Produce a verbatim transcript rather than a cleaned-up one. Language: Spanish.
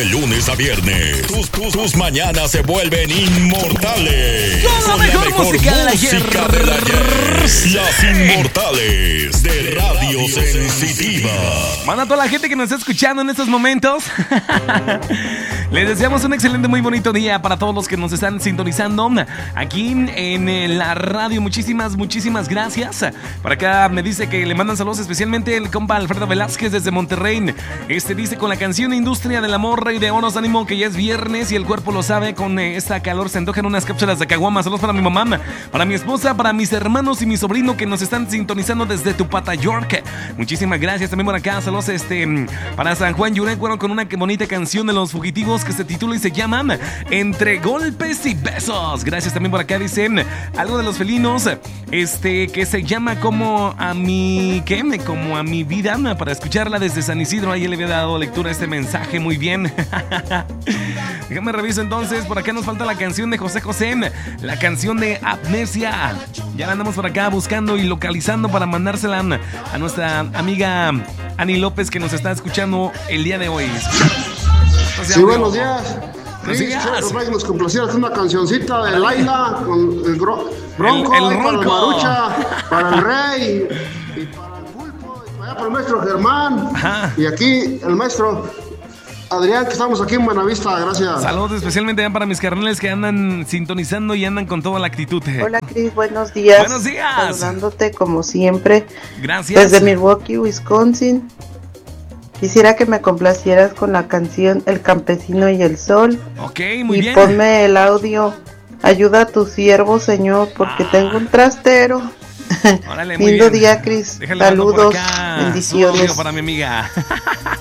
De lunes a viernes, tus, tus, tus mañanas se vuelven inmortales. Con la mejor, mejor música, música del ayer. Las Inmortales de Radio Sensitiva. Manda a toda la gente que nos está escuchando en estos momentos. Les deseamos un excelente, muy bonito día para todos los que nos están sintonizando aquí en la radio. Muchísimas, muchísimas gracias. Por acá me dice que le mandan saludos especialmente el compa Alfredo Velázquez desde Monterrey. Este dice con la canción Industria del Amor, Rey de Oros, ánimo que ya es viernes y el cuerpo lo sabe. Con esta calor se antojan unas cápsulas de caguama. Saludos para mi mamá, para mi esposa, para mis hermanos y mi sobrino que nos están sintonizando desde Tupata, York. Muchísimas gracias también por acá. Saludos este, para San Juan Yurecuaro con una bonita canción de Los Fugitivos que se titula y se llama Entre Golpes y Besos. Gracias también por acá. Dicen algo de Los Felinos, este, que se llama como a mi, ¿qué? Como a mi vida, para escucharla desde San Isidro. Ahí le había dado lectura a este mensaje, muy bien. Déjame reviso entonces. Por acá nos falta la canción de José José, la canción de Amnesia. Ya la andamos por acá buscando y localizando para mandársela a nuestra amiga Ani López, que nos está escuchando el día de hoy. Sí, buenos días. Buenos sí, días. Nos complacieras una cancioncita de Laila con el gro- bronco, el, el para ronco. la Marucha, para el Rey, y para el Pulpo, y para allá para el maestro Germán. Ajá. Y aquí el maestro Adrián, que estamos aquí en Buenavista, gracias. Saludos especialmente para mis carnales que andan sintonizando y andan con toda la actitud. Hola Cris, buenos días. Buenos días. Saludándote como siempre. Gracias. Desde Milwaukee, Wisconsin. Quisiera que me complacieras con la canción El Campesino y el Sol. Ok, muy y bien. Y ponme el audio. Ayuda a tu siervo, Señor, porque ah. tengo un trastero. Órale, muy Lindo bien. día, Cris. Déjale Saludos, acá, bendiciones. para mi amiga.